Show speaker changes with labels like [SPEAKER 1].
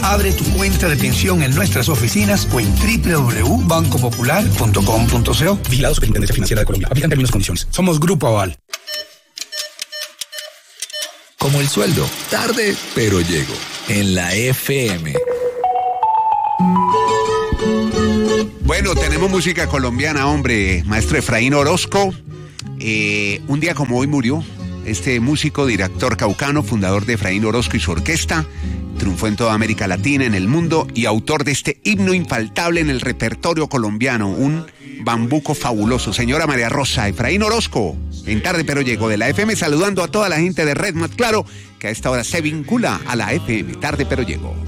[SPEAKER 1] Abre tu cuenta de pensión en nuestras oficinas o en www.bancopopular.com.co. Vigilado Superintendencia Financiera de Colombia. Aplican términos y condiciones. Somos Grupo Aval.
[SPEAKER 2] Como el sueldo, tarde, pero llego. En la FM.
[SPEAKER 3] Bueno, tenemos música colombiana, hombre. Maestro Efraín Orozco. Un día como hoy murió este músico, director caucano, fundador de Efraín Orozco y su orquesta. Triunfó en toda América Latina, en el mundo, y autor de este himno infaltable en el repertorio colombiano, un bambuco fabuloso. Señora María Rosa, Efraín Orozco, en Tarde Pero Llego de la FM, saludando a toda la gente de Red Más Claro, que a esta hora se vincula a la FM. Tarde Pero Llego.